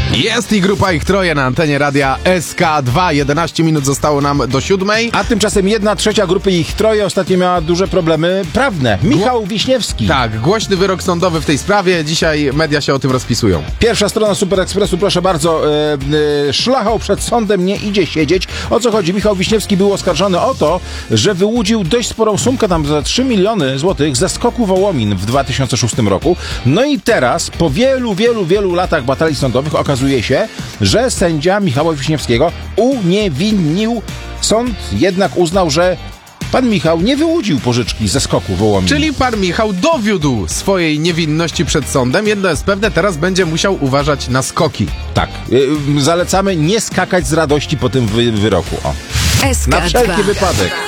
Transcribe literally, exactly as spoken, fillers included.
Jest i grupa ich troje na antenie radia S K dwa. jedenaście minut zostało nam do siódmej. A tymczasem jedna trzecia grupy ich troje ostatnio miała duże problemy prawne. Michał Wiśniewski. Tak, głośny wyrok sądowy w tej sprawie. Dzisiaj media się o tym rozpisują. Pierwsza strona Super Expressu, proszę bardzo. E, e, szlachał przed sądem nie idzie siedzieć. O co chodzi? Michał Wiśniewski był oskarżony o to, że wyłudził dość sporą sumkę, tam za trzy miliony złotych, ze skoku Wołomin w dwa tysiące szóstym roku. No i teraz, po wielu, wielu, wielu latach batalii sądowych okazuje się, że sędzia Michała Wiśniewskiego uniewinnił. Sąd jednak uznał, że pan Michał nie wyłudził pożyczki ze skoku Wołomin. Czyli pan Michał dowiódł swojej niewinności przed sądem. Jedno jest pewne, teraz będzie musiał uważać na skoki. Tak. Yy, zalecamy nie skakać z radości po tym wy- wyroku. O. S K dwa. Na wszelki wypadek.